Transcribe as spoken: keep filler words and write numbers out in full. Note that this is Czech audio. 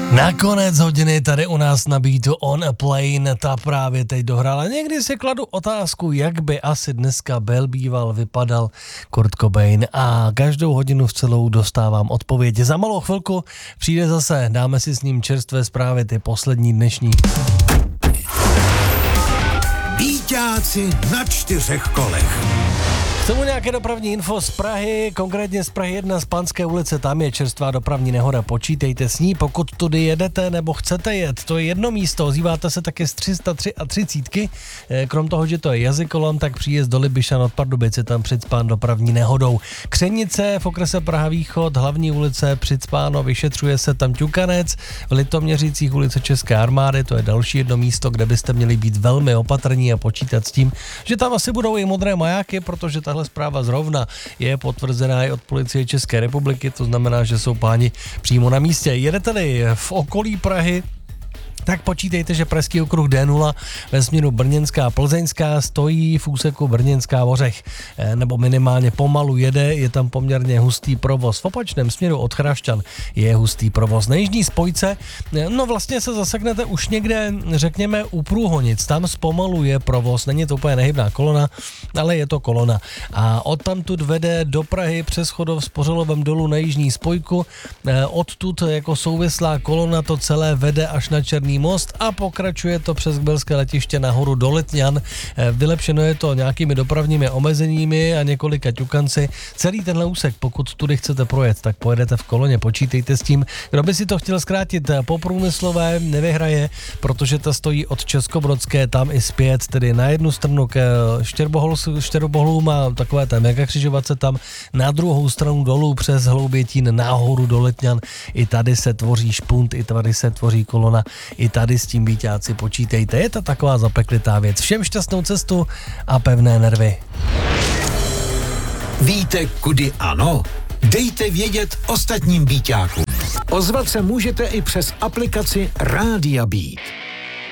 Nakonec hodiny tady u nás na Beatu On a Plane, ta právě teď dohrála. Někdy si kladu otázku, jak by asi dneska byl býval, vypadal Kurt Cobain, a každou hodinu v celou dostávám odpověď. Za malou chvilku přijde zase, dáme si s ním čerstvé zprávy, ty poslední dnešní. Býťáci na čtyřech kolech. K tomu nějaké dopravní info z Prahy, konkrétně z Prahy jedna z Panské ulice, tam je čerstvá dopravní nehoda, počítejte s ní, pokud tudy jedete nebo chcete jet, to je jedno místo, ozýváte se taky z tři sta třicet, krom toho, že to je jazykolom, tak příjezd do Libyšan od Pardubic je tam přicpán dopravní nehodou. Křenice v okrese Praha Východ, hlavní ulice přicpáno, vyšetřuje se tam ťukanec, v Litoměřicích ulice České armády, to je další jedno místo, kde byste měli být velmi opatrní a počítat s tím, že tam asi budou i modré majáky, protože ta tahle zpráva zrovna je potvrzená i od policie České republiky, to znamená, že jsou páni přímo na místě. Jedete-li v okolí Prahy, tak počítejte, že pražský okruh D nula ve směru Brněnská a Plzeňská stojí v úseku Brněnská Vořech, nebo minimálně pomalu jede, je tam poměrně hustý provoz. V opačném směru od Chrašťan je hustý provoz. Na jižní spojce, no vlastně se zaseknete už někde, řekněme, u Průhonic, tam zpomaluje provoz, není to úplně nehybná kolona, ale je to kolona. A odtamtud vede do Prahy přes Chodov s Pořelovem dolů na jižní spojku, odtud jako souvislá kolona to celé vede až na Černý most a pokračuje to přes Kbelské letiště nahoru do Letňan. Vylepšeno je to nějakými dopravními omezeními a několika ťukanci. Celý tenhle úsek, pokud tudy chcete projet, tak pojedete v koloně, počítejte s tím. Kdo by si to chtěl zkrátit po průmyslové, nevyhraje, protože ta stojí od Českobrodské tam i zpět, tedy na jednu stranu k Štěrobohlům a takové té megakřižovatce tam, na druhou stranu dolů přes Hloubětín nahoru do Letňan. I tady se tvoří špunt, i tady se tvoří kolona. I tady s tím, býťáci, počítejte, je to taková zapeklitá věc. Všem šťastnou cestu a pevné nervy. Víte, kudy ano? Dejte vědět ostatním býťákům. Ozvat se můžete i přes aplikaci Rádia Beat.